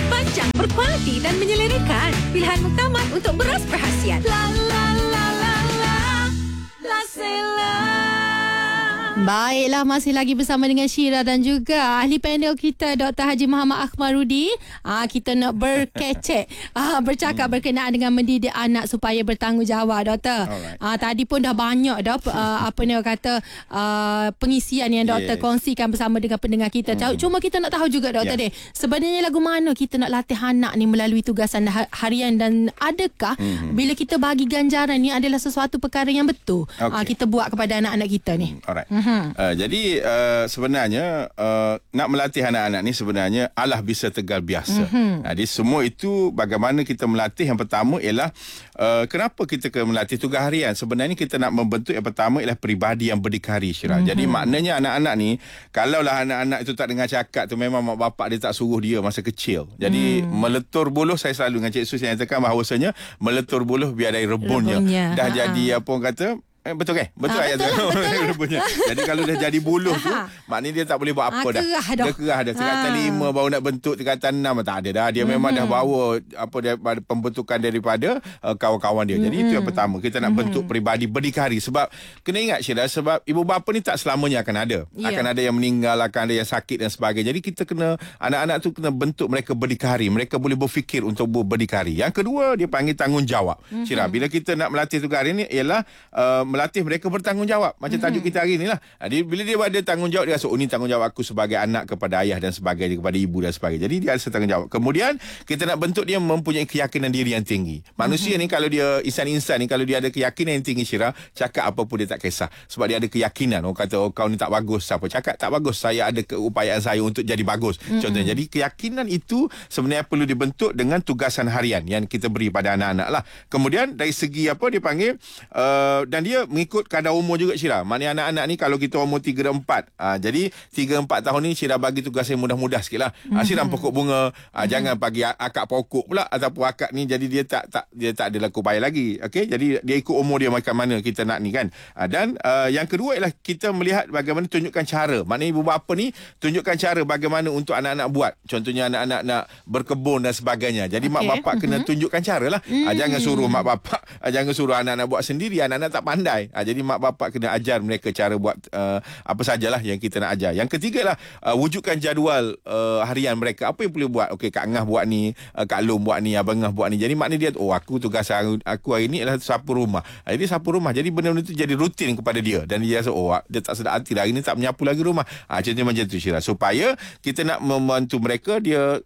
panjang, berkualiti dan menyelerakan. Pilihan muktamad untuk beras perhasian. La la la la la, La Sela. Baiklah, masih lagi bersama dengan Syira dan juga ahli panel kita Dr. Haji Muhammad Akhmarudi. Kita nak berkecek, bercakap berkenaan dengan mendidik anak supaya bertanggungjawab, Doktor. Tadi pun dah banyak dah pengisian yang Doktor kongsikan bersama dengan pendengar kita. Cuma kita nak tahu juga, Doktor, sebenarnya lagu mana kita nak latih anak ni melalui tugasan harian, dan adakah bila kita bagi ganjaran ni adalah sesuatu perkara yang betul kita buat kepada anak-anak kita ni? Alright. Jadi sebenarnya nak melatih anak-anak ni sebenarnya alah bisa tegal biasa. Jadi semua itu bagaimana kita melatih. Yang pertama ialah kenapa kita kena melatih tugas harian. Sebenarnya kita nak membentuk yang pertama ialah peribadi yang berdikari, Syirah. Jadi maknanya anak-anak ni, kalaulah anak-anak itu tak dengar cakap tu, memang mak bapak dia tak suruh dia masa kecil. Jadi meletur buluh, saya selalu dengan Cik Sus yang nyatakan bahawasanya meletur buluh biar dari rebunnya. Dah jadi apa orang kata, betul kan? Betul ayat tu. Jadi kalau dah jadi buluh tu, maknanya dia tak boleh buat apa dah. Dia kerah dah. Tingkatan 5 baru nak bentuk, tingkatan 6 tak ada dah. Dia memang dah bawa daripada pembentukan daripada kawan-kawan dia. Jadi itu yang pertama, kita nak bentuk peribadi berdikari. Sebab kena ingat, Syirah, sebab ibu bapa ni tak selamanya akan ada. Akan ada yang meninggal, akan ada yang sakit dan sebagainya. Jadi kita kena, anak-anak tu kena bentuk mereka berdikari. Mereka boleh berfikir untuk berdikari. Yang kedua, dia panggil tanggungjawab. Syirah, bila kita nak melatih tugas hari ni ialah melatih mereka bertanggungjawab. Macam tajuk kita hari ni lah. Bila dia ada tanggungjawab, dia rasa, ini tanggungjawab aku sebagai anak kepada ayah dan sebagainya, kepada ibu dan sebagainya. Jadi dia ada tanggungjawab. Kemudian kita nak bentuk dia mempunyai keyakinan diri yang tinggi. Manusia ni kalau dia, insan-insan ni kalau dia ada keyakinan yang tinggi, Syirah, cakap apa pun dia tak kisah. Sebab dia ada keyakinan. Orang kata, kau ni tak bagus. Siapa cakap tak bagus? Saya ada keupayaan saya untuk jadi bagus. Contohnya. Jadi keyakinan itu sebenarnya perlu dibentuk dengan tugasan harian yang kita beri pada anak-anak lah. Kemudian dari segi apa dia panggil, dan dia mengikut kadar umur juga, Syirah. Maknanya anak-anak ni kalau kita umur 3 dan 4, jadi 3-4 tahun ni Syirah bagi tugas yang mudah-mudah sikit lah. Siram pokok bunga, jangan bagi akak pokok pula, ataupun akak ni jadi dia tak ada laku bayar lagi. Okey, jadi dia ikut umur dia macam mana kita nak ni kan. Dan yang kedua ialah kita melihat bagaimana tunjukkan cara. Maknanya ibu bapa ni tunjukkan cara bagaimana untuk anak-anak buat. Contohnya anak-anak nak berkebun dan sebagainya. Jadi mak bapak kena tunjukkan cara lah. Jangan suruh mak bapak, jangan suruh anak-anak buat sendiri. Anak-anak tak pandai. Jadi mak bapak kena ajar mereka cara buat apa sajalah yang kita nak ajar. Yang ketiga lah, wujudkan jadual harian mereka. Apa yang boleh buat? Okey, Kak Ngah buat ni, Kak Long buat ni, Abang Ngah buat ni. Jadi maknanya dia, aku tugas aku hari ni adalah sapu rumah. Jadi sapu rumah. Jadi benda-benda tu jadi rutin kepada dia. Dan dia rasa, dia tak sedar hati lah, hari ni tak menyapu lagi rumah. Contohnya macam tu, Syirah. Supaya kita nak membantu mereka, dia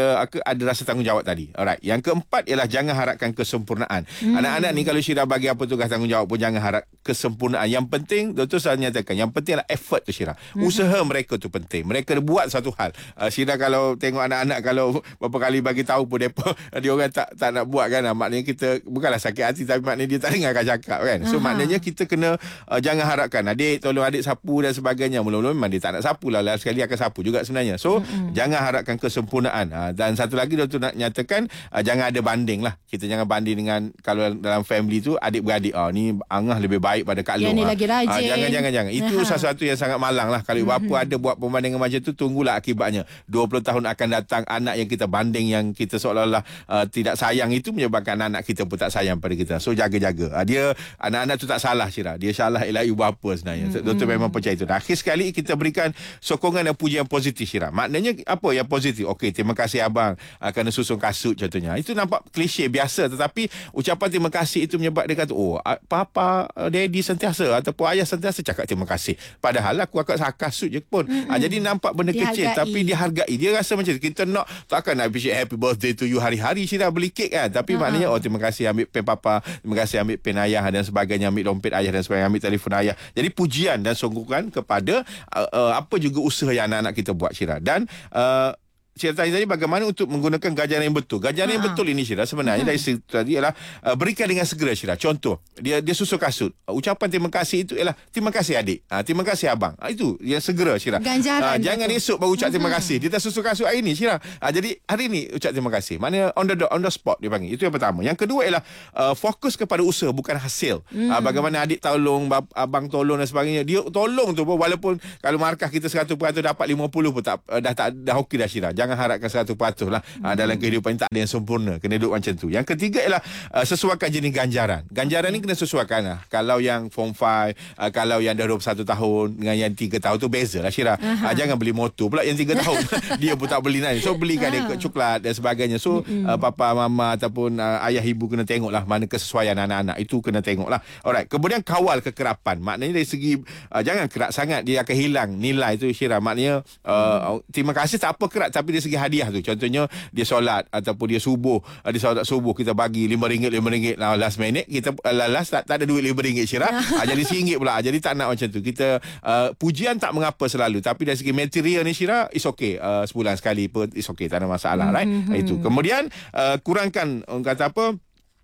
ada rasa tanggungjawab tadi. Alright. Yang keempat ialah jangan harapkan kesempurnaan. Anak-anak ni kalau Syirah bagi apa tugas tanggungjawab pun jangan harap kesempurnaan. Yang penting, Dr. Sal nyatakan, yang penting adalah effort tu, Syirah. Usaha mereka tu penting. Mereka buat satu hal. Syirah kalau tengok anak-anak, kalau berapa kali bagi tahu pun dia orang tak nak buat kan. Maknanya kita bukanlah sakit hati, tapi maknanya dia tak dengarkan cakap kan. So maknanya kita kena jangan harapkan adik tolong adik sapu dan sebagainya. Mula-mula memang dia tak nak sapu lah. Sekali akan sapu juga sebenarnya. So jangan harapkan kesempurnaan. Dan satu lagi Dr. nak nyatakan, jangan ada banding lah. Kita jangan banding dengan, kalau dalam family tu adik-beradik, ni Angah lebih baik pada Kak Long. Yang ni lagi rajin. Jangan. Itu sesuatu yang sangat malang lah. Kalau bapa ada buat perbandingan macam tu, tunggulah akibatnya. 20 tahun akan datang, anak yang kita banding, yang kita seolah-olah tidak sayang, itu menyebabkan anak kita pun tak sayang pada kita. So jaga-jaga. Dia, anak-anak tu tak salah, Syirah. Dia salah ialah ibu bapa sebenarnya. Dr. memang percaya itu. Akhir sekali kita berikan sokongan dan pujian positif, Syirah. Maknanya apa yang positif? Okey, terima kasih abang kerana susun kasut contohnya. Itu nampak klise biasa, tetapi ucapan terima kasih itu menyebabkan dia kata, papa, daddy sentiasa ataupun ayah sentiasa cakap terima kasih. Padahal aku akan kasut je pun. Jadi nampak benda kecil tapi dihargai. Dia rasa macam tu. Kita takkan nak appreciate happy birthday to you hari-hari Syirah beli kek kan. Tapi maknanya terima kasih ambil pen papa, terima kasih ambil pen ayah dan sebagainya, ambil dompet ayah dan sebagainya, ambil telefon ayah. Jadi pujian dan sokongan kepada apa juga usaha yang anak-anak kita buat, Syirah. Dan Syirah tadi bagaimana untuk menggunakan ganjaran yang betul. Ganjaran yang betul ini, Syirah, sebenarnya dari situ tadi ialah berikan dengan segera, Syirah. Contoh, dia susun kasut. Ucapan terima kasih itu ialah terima kasih adik, terima kasih abang. Itu yang segera, Syirah. Ganjaran. Jangan esok baru ucap terima kasih. Dia dah susun kasut hari ni, Syirah. Jadi hari ni ucap terima kasih. Maknanya on the spot dia panggil. Itu yang pertama. Yang kedua ialah fokus kepada usaha bukan hasil. Bagaimana adik tolong, abang tolong dan sebagainya. Dia tolong tu pun, walaupun kalau markah kita 100% dapat 50 pun dah okey dah, Syirah. jangan harapkan 100% lah. Dalam kehidupan ni tak ada yang sempurna. Kena duduk macam tu. Yang ketiga ialah sesuaikan jenis ganjaran. Ganjaran ni kena sesuaikan lah. Kalau yang form 5, kalau yang dah 21 tahun dengan yang 3 tahun tu beza lah, Syirah. Jangan beli motor pula yang 3 tahun. Dia pun tak beli nanti. So belikan dia coklat dan sebagainya. So papa, mama ataupun ayah, ibu kena tengok lah mana kesesuaian anak-anak. Itu kena tengok lah. Alright. Kemudian kawal kekerapan. Maknanya dari segi jangan kerak sangat, dia akan hilang nilai tu, Syirah. Maknanya terima kasih tak apa kerak, tapi dari segi hadiah tu. Contohnya dia solat ataupun dia subuh, dia solat subuh kita bagi RM5 last minute kita last tak ada duit RM5, Syirah. Jadi RM1 pula. Jadi tak nak macam tu. Kita pujian tak mengapa selalu, tapi dari segi material ni, Syirah, it's okay. Sebulan sekali pun it's okay, tak ada masalah, right? Itu. Kemudian kurangkan kata apa,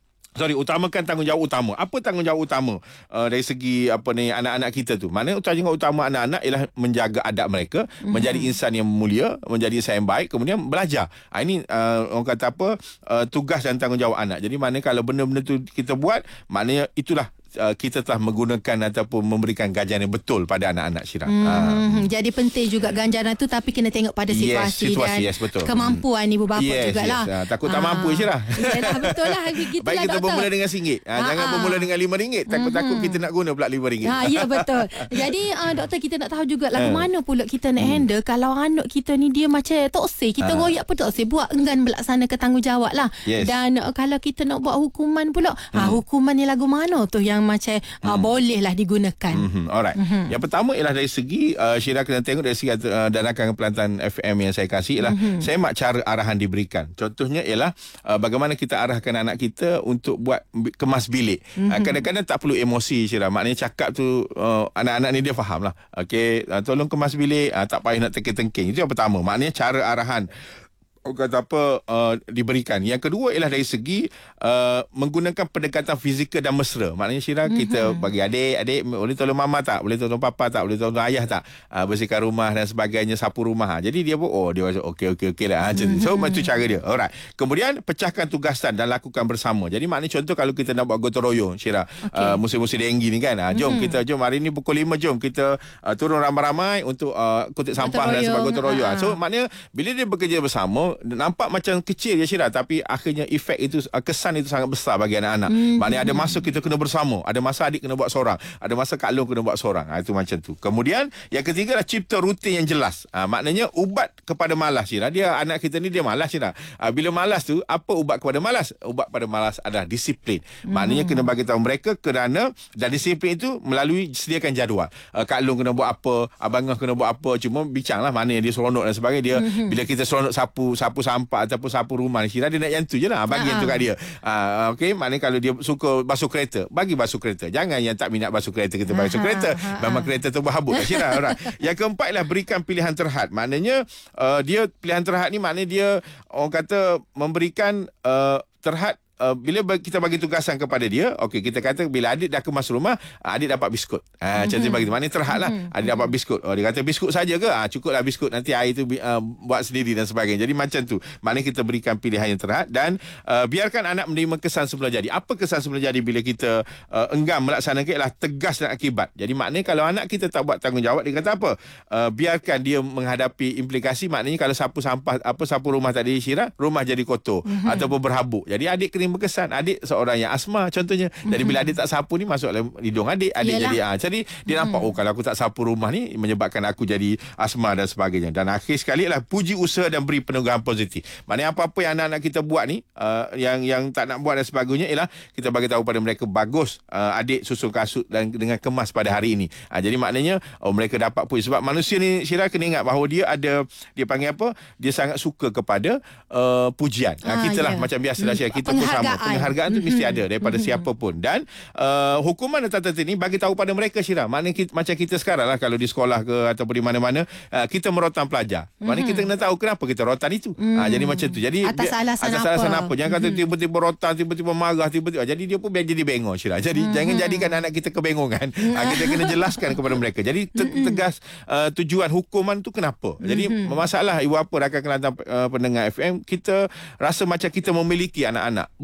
utamakan tanggungjawab utama. Apa tanggungjawab utama dari segi anak-anak kita tu? Mana tanggungjawab utama anak-anak ialah menjaga adab mereka, menjadi insan yang mulia, menjadi insan yang baik, kemudian belajar. Ini orang kata apa, tugas dan tanggungjawab anak. Jadi mana kalau benda-benda tu kita buat, maknanya itulah kita telah menggunakan ataupun memberikan ganjaran yang betul pada anak-anak, Syirah. Jadi penting juga ganjaran tu, tapi kena tengok pada situasi dan betul. kemampuan ibu bapa jugalah. Takut tak mampu, Syirah. Yalah, betul lah. Baik kita bermula dengan RM1. Jangan bermula dengan RM5. Takut-takut kita nak guna pula RM5. Ya, betul. Jadi doktor, kita nak tahu juga lagu mana pula kita nak handle kalau anak kita ni dia macam toksik. Kita royak pun toksik, buat enggan melaksanakan tanggungjawab lah. Dan kalau kita nak buat hukuman pula, hukuman ni lagu mana tu yang macam bolehlah digunakan. Alright. Yang pertama ialah dari segi Syirah kena tengok dari segi danakan Kelantan FM yang saya kasih ialah saya mak cara arahan diberikan. Contohnya ialah bagaimana kita arahkan anak kita untuk buat kemas bilik. Kadang-kadang tak perlu emosi, Syirah. Maknanya cakap tu anak-anak ni dia faham lah. Okey, tolong kemas bilik, tak payah nak tengking-tengking. Itu yang pertama. Maknanya cara arahan kata apa diberikan. Yang kedua ialah dari segi menggunakan pendekatan fizikal dan mesra. Maknanya, Syirah, kita bagi adik boleh tolong mama tak, boleh tolong papa tak, boleh tolong ayah tak, bersihkan rumah dan sebagainya, sapu rumah. Jadi dia pun dia rasa okey lah. So macam cara dia. Alright. Kemudian pecahkan tugasan dan lakukan bersama. Jadi maknanya contoh kalau kita nak buat gotong royong, Syirah, musim-musim denggi ni kan, jom hari ni pukul 5 jom kita turun ramai-ramai untuk kutip sampah dan sebagainya, gotong royong. So maknanya bila dia bekerja bersama, nampak macam kecil je, Syirah, tapi akhirnya efek itu, kesan itu sangat besar bagi anak-anak. Maknanya ada masa kita kena bersama, ada masa adik kena buat seorang, ada masa Kak Long kena buat seorang. Itu macam tu. Kemudian yang ketiga adalah cipta rutin yang jelas. Maknanya ubat kepada malas, Syirah. Dia anak kita ni dia malas, Syirah. Bila malas tu, apa ubat kepada malas? Ubat pada malas adalah disiplin. Maknanya kena bagi tahu mereka kerana, dan disiplin itu melalui sediakan jadual. Kak Long kena buat apa, Abang Ngah kena buat apa, cuma bincanglah mana yang dia seronok dan sebagainya. Dia bila kita seronok sapu sampah ataupun sapu rumah, Syirah, dia nak yang tu je lah, bagi yang tu kat dia. Okey, maknanya kalau dia suka basuh kereta, bagi basuh kereta. Jangan yang tak minat basuh kereta, kita basuh kereta. Memang kereta tu berhabuk, Syirah. Alright. Yang keempat ialah berikan pilihan terhad. Maknanya dia pilihan terhad ni maknanya dia orang kata memberikan terhad. Bila kita bagi tugasan kepada dia, okey, kita kata bila adik dah kemas rumah, adik dapat biskut. Macam tu bagi tu. Maknanya terhad lah. Adik dapat biskut. Dia kata biskut saja ke? Cukuplah biskut, nanti air tu buat sendiri dan sebagainya. Jadi macam tu. Maknanya kita berikan pilihan yang terhad dan biarkan anak menerima kesan semula jadi. Apa kesan semula jadi bila kita enggan melaksanakan ialah tegas dan akibat. Jadi maknanya kalau anak kita tak buat tanggungjawab, dia kata apa? Biarkan dia menghadapi implikasi. Maknanya kalau sapu sampah, sapu rumah tadi, Syirah, rumah jadi kotor ataupun berhabuk. Jadi adik kena berkesan. Adik seorang yang asma contohnya. Jadi bila adik tak sapu ni masuk dalam hidung adik jadi dia nampak kalau aku tak sapu rumah ni menyebabkan aku jadi asma dan sebagainya. Dan akhir sekali lah puji usaha dan beri peneguhan positif. Maknanya apa-apa yang anak-anak kita buat ni yang tak nak buat dan sebagainya ialah kita bagi tahu pada mereka bagus adik susun kasut dan dengan kemas pada hari ini. Jadi maknanya mereka dapat puji. Sebab manusia ni, Syirah, kena ingat bahawa dia panggil apa? Dia sangat suka kepada pujian. Kita lah macam biasalah, Syirah, kita pun sama. Penghargaan tu mesti ada daripada siapa pun. Dan hukuman dan tata tertib ni bagi tahu pada mereka, Syirah. Maknanya macam kita sekarang lah, kalau di sekolah ke ataupun di mana-mana, kita merotan pelajar. Maknanya kita kena tahu kenapa kita rotan itu. Jadi macam tu. Jadi atas alasan apa. Jangan kata tiba-tiba rotan, tiba-tiba marah, tiba-tiba. Jadi dia pun biar jadi bengong, Syirah. Jadi jangan jadikan anak kita kebengongan. Kita kena jelaskan kepada mereka. Jadi tegas tujuan hukuman tu kenapa. Jadi masalah ibu bapa rakan Kelantan pendengar FM, kita rasa macam kita memiliki anak-anak.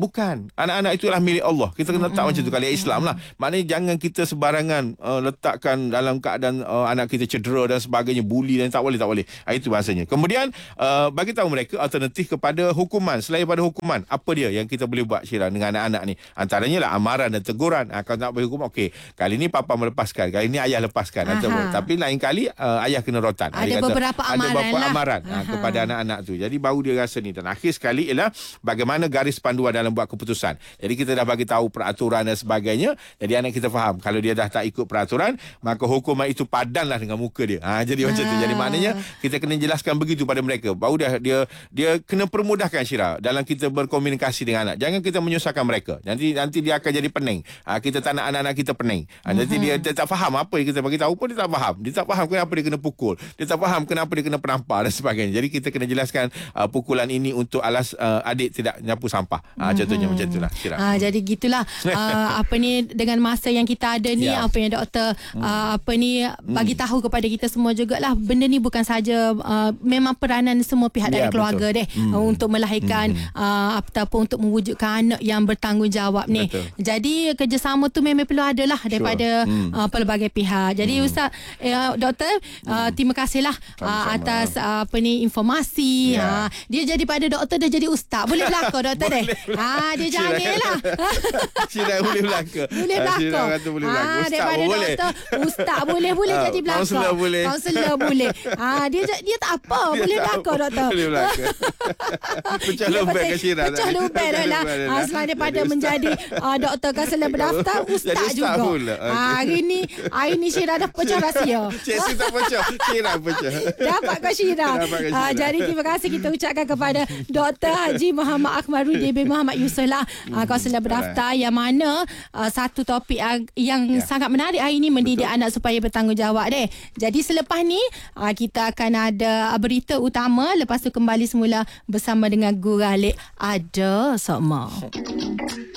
Bukan. Anak-anak itulah milik Allah. Kita kena letak macam tu kali Islam lah. Maknanya jangan kita sebarangan letakkan dalam keadaan anak kita cedera dan sebagainya, bully dan tak boleh. Itu bahasanya. Kemudian bagi tahu mereka alternatif kepada hukuman. Selain pada hukuman, apa dia yang kita boleh buat, Syirah, dengan anak-anak ni? Antaranya lah amaran dan teguran. Kalau nak bagi hukum, okey, kali ni papa melepaskan, kali ni ayah lepaskan. Tapi lain kali ayah kena rotan. Ada beberapa amaran kepada anak-anak tu. Jadi baru dia rasa ni. Dan akhir sekali ialah bagaimana garis panduan dalam buat keputusan. Jadi kita dah bagi tahu peraturan dan sebagainya. Jadi anak kita faham. Kalau dia dah tak ikut peraturan, maka hukuman itu padanlah dengan muka dia. Jadi macam tu. Jadi maknanya kita kena jelaskan begitu pada mereka. Baru dia kena permudahkan, Syirah, dalam kita berkomunikasi dengan anak. Jangan kita menyusahkan mereka. Nanti dia akan jadi pening. Kita tak nak anak-anak kita pening. Nanti dia tak faham apa yang kita bagi tahu pun dia tak faham. Dia tak faham kenapa dia kena pukul. Dia tak faham kenapa dia kena penampar dan sebagainya. Jadi kita kena jelaskan pukulan ini untuk alas adik tidak nyapu sampah. Contohnya macam itulah, Syirah. Jadi gitulah dengan masa yang kita ada ni, apa yang doktor bagi tahu kepada kita semua jugalah, benda ni bukan saja memang peranan semua pihak dari keluarga untuk melahirkan ataupun untuk mewujudkan anak yang bertanggungjawab ni. Jadi kerjasama tu memang perlu ada lah daripada pelbagai pihak. Jadi Ustaz, doktor, terima kasihlah atas informasi. Dia jadi pada doktor, dia jadi ustaz. Boleh berlaku doktor deh. Dia janganlah. Syirah boleh berlaku. Boleh berlaku. Daripada doktor, ustaz boleh jadi berlaku. Kaunselor boleh. Dia tak apa. Boleh berlaku doktor. Boleh berlaku. Pecah lubang ke Syirah. Pecah lubang lah. Selain daripada menjadi doktor kaunselor berdaftar, ustaz juga. Hari ni Syirah dah pecah rahsia. Cik tak pecah. Syirah pecah. Dapat kau Syirah. Jadi terima kasih kita ucapkan kepada Dr. Haji Muhammad Akmaruddin bin Muhammad Yusof lah, kaunselor berdaftar, yang mana satu topik yang sangat menarik hari ini, mendidik anak supaya bertanggungjawab deh. Jadi selepas ni kita akan ada berita utama, lepas tu kembali semula bersama dengan Guralik Ada Sokma.